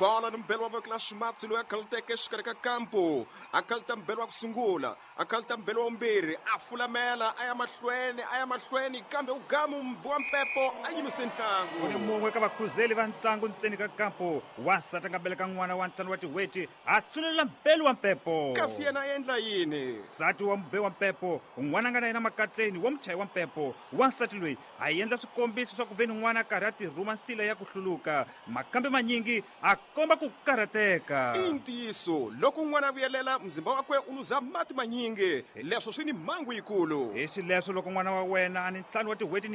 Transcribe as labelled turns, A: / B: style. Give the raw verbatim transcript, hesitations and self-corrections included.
A: bola no mbelo wa vokla Schmatz loyi a khalteke exikarhi ka kampo a khalta mbelo wa ku sungula a khalta mbelo wa mbirhi a fulamela a ya mahlweni a ya mahlweni kambe ugamu mbowa mpepo a yimise ntlangu.
B: Ni mungwe ka vakhuzeli va ntlangu ntseni ka kampo wansati a nga beleka n'wana wa ntlhanu wa tiweti a tsulela mbelo wa mpepo
A: kasi yena a endla yini?
B: nsati wa mbe wa mpepo n'wana a nga na yena makatleni wa muchayi wa mpepo wansati loyi a endla swikombiso swa ku veni n'wana a karhi a tirhuma nsila ya ku hluluka makambe manyingi a komba ku karhateka.
A: I ntiyiso loko n'wana a vuyelela mzimba wakwe u luza mati manyingi leswo swi ni mhangu yikulu.
B: Hi xileswo loko n'wana wa wena a ni ntlhanu wa tiweti